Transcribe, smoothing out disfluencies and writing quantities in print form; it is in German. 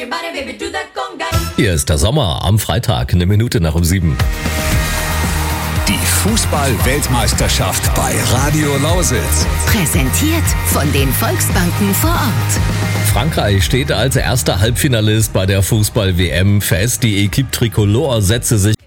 Hier ist der Sommer am Freitag, 1:01 Die Fußball-Weltmeisterschaft bei Radio Lausitz. Präsentiert von den Volksbanken vor Ort. Frankreich steht als erster Halbfinalist bei der Fußball-WM fest. Die Equipe Tricolore setzte sich